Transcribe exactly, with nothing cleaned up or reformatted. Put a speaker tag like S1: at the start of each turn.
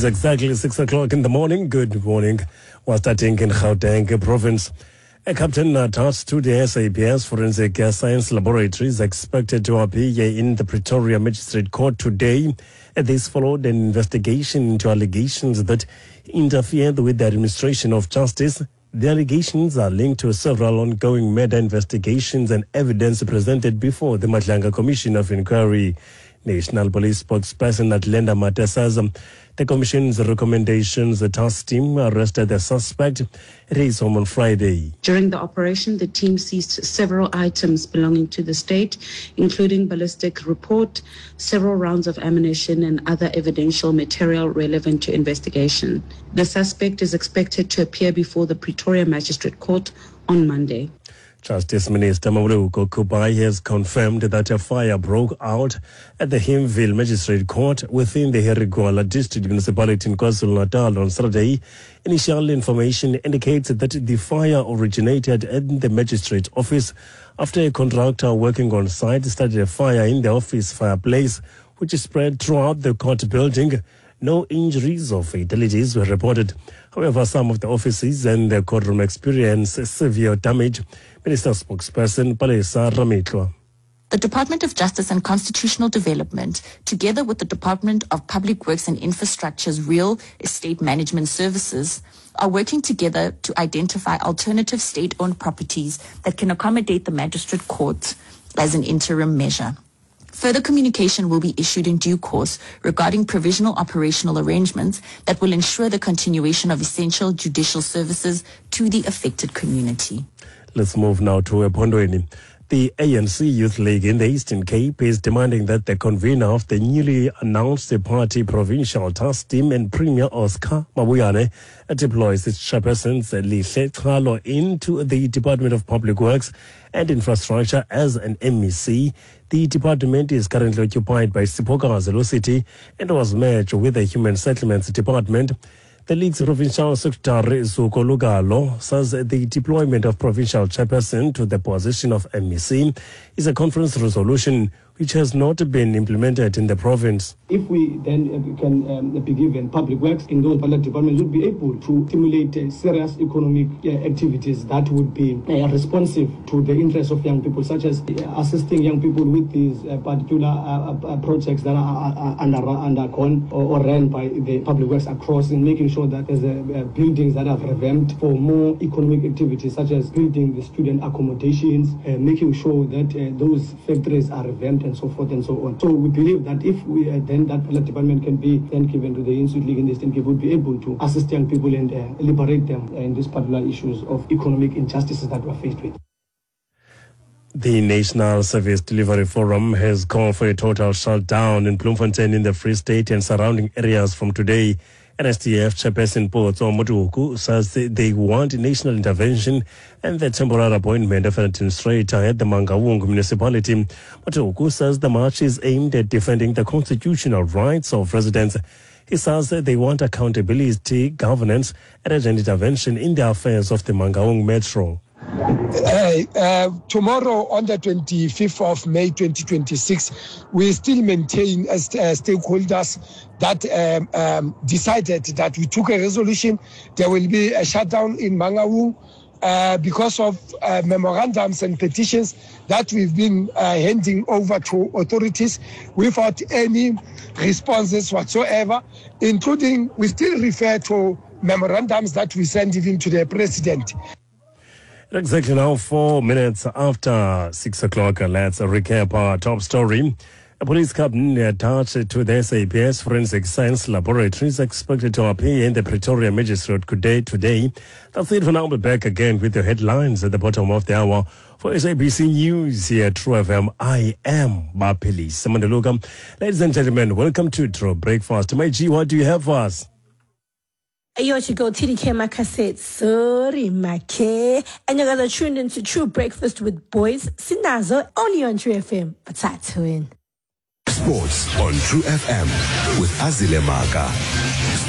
S1: It's exactly six o'clock in the morning. Good morning. We're starting in Gauteng province. A captain attached to the S A P S Forensic Science Laboratory is expected to appear in the Pretoria Magistrate Court today. This followed an investigation into allegations that interfered with the administration of justice. The allegations are linked to several ongoing murder investigations and evidence presented before the Madlanga Commission of Inquiry. National Police spokesperson Atlenda Mata says um, the Commission's recommendations, the task team arrested the suspect at his home on Friday.
S2: During the operation, the team seized several items belonging to the state, including ballistic report, several rounds of ammunition, and other evidential material relevant to investigation. The suspect is expected to appear before the Pretoria Magistrate Court on Monday.
S1: Justice Minister Mawuluko Kubai has confirmed that a fire broke out at the Himville Magistrate Court within the Herigwala District Municipality in KwaZulu-Natal on Saturday. Initial information indicates that the fire originated at the magistrate office after a contractor working on site started a fire in the office fireplace, which spread throughout the court building. No injuries or fatalities were reported. However, some of the offices and the courtroom experienced severe damage. Minister spokesperson Palesa Ramitlo.
S3: The Department of Justice and Constitutional Development, together with the Department of Public Works and Infrastructure's Real Estate Management Services, are working together to identify alternative state-owned properties that can accommodate the magistrate court as an interim measure. Further communication will be issued in due course regarding provisional operational arrangements that will ensure the continuation of essential judicial services to the affected community.
S1: Let's move now to Epondweni. The A N C Youth League in the Eastern Cape is demanding that the convener of the newly announced party provincial task team and Premier Oscar Mabuyane deploys its chairpersons Lihle Chalo into the Department of Public Works and Infrastructure as an M E C. The department is currently occupied by Sipoka Zulu City and was merged with the Human Settlements Department. The League's Provincial Secretary Zuko Lugalo says the deployment of provincial chairperson to the position of M E C is a conference resolution which has not been implemented in the province.
S4: If we then uh, can um, be given public works in those public departments, would be able to stimulate uh, serious economic uh, activities that would be uh, responsive to the interests of young people, such as uh, assisting young people with these uh, particular uh, uh, projects that are, are under undergone or, or run by the public works across, and making sure that there's uh, uh, buildings that are revamped for more economic activities, such as building the student accommodations, uh, making sure that uh, those factories are revamped and so forth and so on. So we believe that if we uh, then that department can be then given to the Institute League in the Eastern Cape, would be able to assist young people and uh, liberate them in these particular issues of economic injustices that we're faced with.
S1: The National Service Delivery Forum has called for a total shutdown in Bloemfontein in the Free State and surrounding areas from today. N S D F chairperson Potso Motuku says they want national intervention and the temporary appointment of an administrator at the Mangaung municipality. Motuku says the march is aimed at defending the constitutional rights of residents. He says they want accountability, governance, and urgent intervention in the affairs of the Mangaung Metro.
S5: Uh, uh, tomorrow, on the twenty-fifth of May twenty twenty-six, we still maintain as uh, stakeholders that um, um, decided that we took a resolution. There will be a shutdown in Mangaung uh, because of uh, memorandums and petitions that we've been uh, handing over to authorities without any responses whatsoever, including we still refer to memorandums that we send even to the president.
S1: Exactly now, four minutes after six o'clock, let's recap our top story. A police captain attached to the S A P S Forensic Science Laboratory is expected to appear in the Pretoria Magistrate Court today. That's it for now. We'll be back again with the headlines at the bottom of the hour. For S A B C News here at True F M, I am Bapeli Samandaluka. Ladies and gentlemen, welcome to True Breakfast. My G, what do you have for us?
S6: Ayo to go T D K Makaset, sorry, Make. And you guys are tuned into True Breakfast with Boys, Sinazo, only on True F M. But that's win.
S7: Sports on True F M with Azile Maka.